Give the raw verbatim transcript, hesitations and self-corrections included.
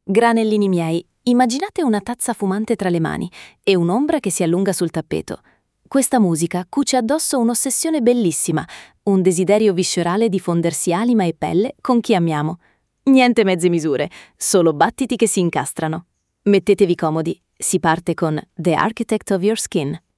Granellini miei, immaginate una tazza fumante tra le mani e un'ombra che si allunga sul tappeto. Questa musica cuce addosso un'ossessione bellissima, un desiderio viscerale di fondersi anima e pelle con chi amiamo. Niente mezze misure, solo battiti che si incastrano. Mettetevi comodi, si parte con The Architect of Your Skin.